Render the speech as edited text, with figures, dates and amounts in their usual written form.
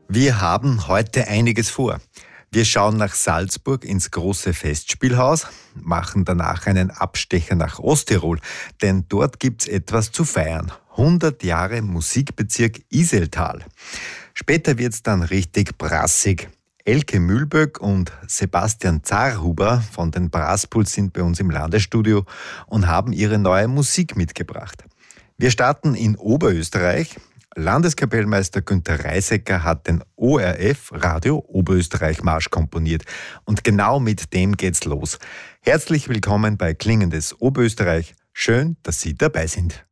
Wir haben heute einiges vor. Wir schauen nach Salzburg ins große Festspielhaus, machen danach einen Abstecher nach Osttirol, denn dort gibt's etwas zu feiern. 100 Jahre Musikbezirk Iseltal. Später wird's dann richtig brassig. Elke Mühlböck und Sebastian Zarhuber von den Brasspools sind bei uns im Landesstudio und haben ihre neue Musik mitgebracht. Wir starten in Oberösterreich. Landeskapellmeister Günter Reisecker hat den ORF Radio Oberösterreich Marsch komponiert und genau mit dem geht's los. Herzlich willkommen bei Klingendes Oberösterreich. Schön, dass Sie dabei sind.